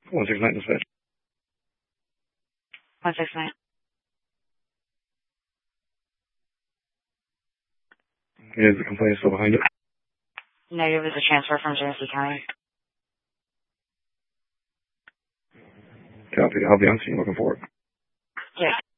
169 dispatch. 169. Is the complaint still behind it? Negative is a transfer from Genesee County. Copy. I'll be on scene looking for it. Yes.